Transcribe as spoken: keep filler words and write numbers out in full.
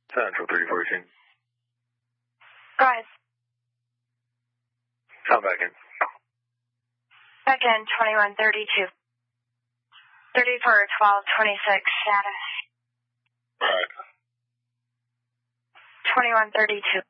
Central three fourteen. Go ahead. Come back in. Back in, twenty-one thirty-two. thirty-four twelve twenty-six, status. Right. twenty-one thirty-two.